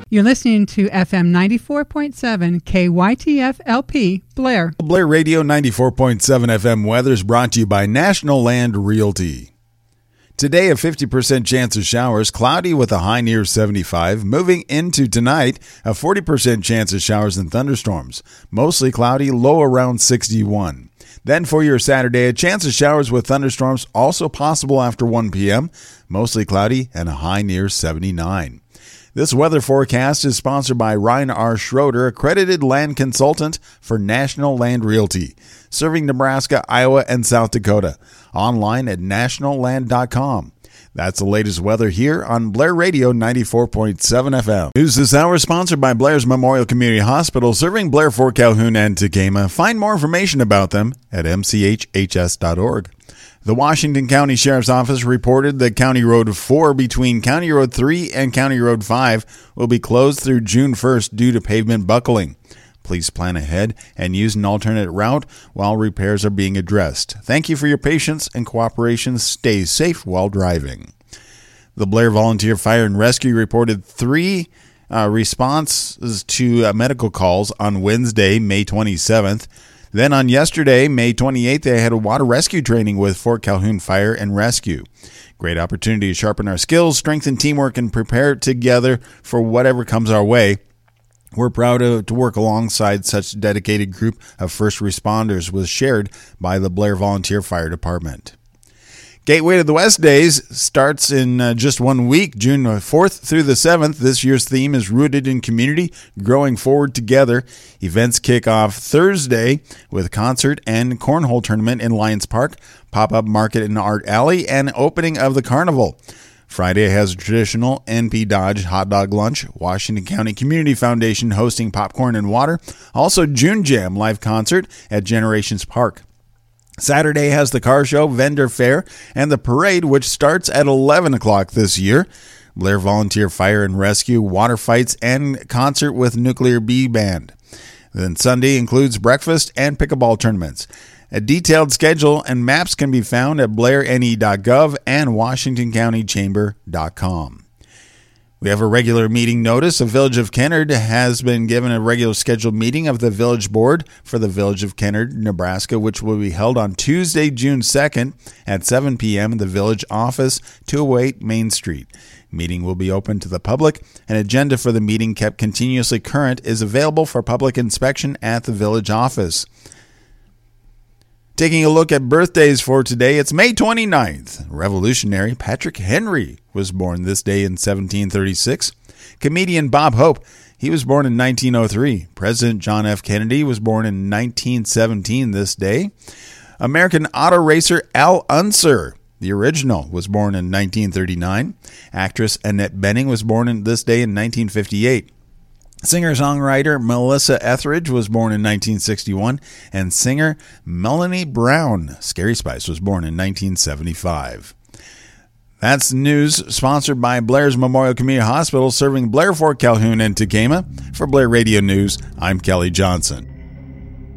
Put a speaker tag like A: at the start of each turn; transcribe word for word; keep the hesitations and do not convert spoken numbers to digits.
A: You're listening to F M ninety-four point seven K Y T F L P, Blair.
B: Blair Radio ninety-four point seven F M weather is brought to you by National Land Realty. Today, a fifty percent chance of showers, cloudy with a high near seventy-five. Moving into tonight, a forty percent chance of showers and thunderstorms. Mostly cloudy, low around sixty-one. Then for your Saturday, a chance of showers with thunderstorms also possible after one p.m. Mostly cloudy and a high near seventy-nine. This weather forecast is sponsored by Ryan R. Schroeder, accredited land consultant for National Land Realty, serving Nebraska, Iowa, and South Dakota. Online at national land dot com. That's the latest weather here on Blair Radio ninety-four point seven F M. News this hour is sponsored by Blair's Memorial Community Hospital, serving Blair, Fort Calhoun, and Tekamah. Find more information about them at m c h h s dot org. The Washington County Sheriff's Office reported that County Road four between County Road three and County Road five will be closed through June first due to pavement buckling. Please plan ahead and use an alternate route while repairs are being addressed. Thank you for your patience and cooperation. Stay safe while driving. The Blair Volunteer Fire and Rescue reported three uh, responses to uh, medical calls on Wednesday, May twenty-seventh. Then on yesterday, May twenty-eighth, they had a water rescue training with Fort Calhoun Fire and Rescue. Great opportunity to sharpen our skills, strengthen teamwork, and prepare together for whatever comes our way. We're proud to, to work alongside such a dedicated group of first responders, was shared by the Blair Volunteer Fire Department. Gateway to the West Days starts in uh, just one week, June fourth through the seventh. This year's theme is Rooted in Community, Growing Forward Together. Events kick off Thursday with a concert and cornhole tournament in Lions Park, pop-up market in Art Alley, and opening of the carnival. Friday has a traditional N P Dodge hot dog lunch, Washington County Community Foundation hosting popcorn and water. Also, June Jam live concert at Generations Park. Saturday has the car show, vendor fair, and the parade, which starts at eleven o'clock this year. Blair Volunteer Fire and Rescue, water fights, and concert with Nuclear Bee Band. Then Sunday includes breakfast and pickleball tournaments. A detailed schedule and maps can be found at blair n e dot gov and washington county chamber dot com. We have a regular meeting notice. The Village of Kennard has been given a regular scheduled meeting of the Village Board for the Village of Kennard, Nebraska, which will be held on Tuesday, June second at seven p.m. in the Village Office, two oh eight Main Street. Meeting will be open to the public. An agenda for the meeting kept continuously current is available for public inspection at the Village Office. Taking a look at birthdays for today, it's May twenty-ninth. Revolutionary Patrick Henry was born this day in seventeen thirty-six. Comedian Bob Hope, he was born in nineteen oh three. President John F. Kennedy was born in nineteen seventeen this day. American auto racer Al Unser, the original, was born in nineteen thirty-nine. Actress Annette Bening was born in this day in nineteen fifty-eight. Singer-songwriter Melissa Etheridge was born in nineteen sixty-one, and singer Melanie Brown, Scary Spice, was born in nineteen seventy-five. That's news sponsored by Blair's Memorial Community Hospital, serving Blair, Fort Calhoun, and Tekamah. For Blair Radio News, I'm Kelly Johnson.